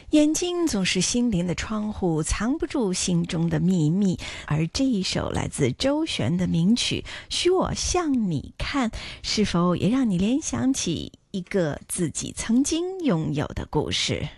眼睛总是心灵的窗户，藏不住心中的秘密。而这一首来自周璇的名曲《许我向你看》，是否也让你联想起一个自己曾经拥有的故事？